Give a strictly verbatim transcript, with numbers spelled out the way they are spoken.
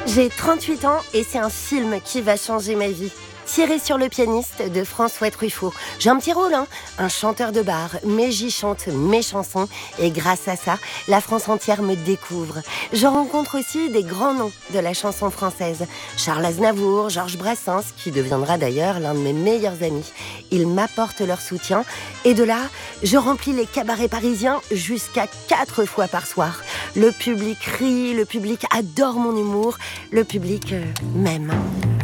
J'ai trente-huit ans et c'est un film qui va changer ma vie. Tiré sur le pianiste de François Truffaut. J'ai un petit rôle, hein, un chanteur de bar, mais j'y chante mes chansons et grâce à ça, la France entière me découvre. Je rencontre aussi des grands noms de la chanson française. Charles Aznavour, Georges Brassens, qui deviendra d'ailleurs l'un de mes meilleurs amis. Ils m'apportent leur soutien et de là, je remplis les cabarets parisiens jusqu'à quatre fois par soir. Le public rit, le public adore mon humour, le public euh, m'aime.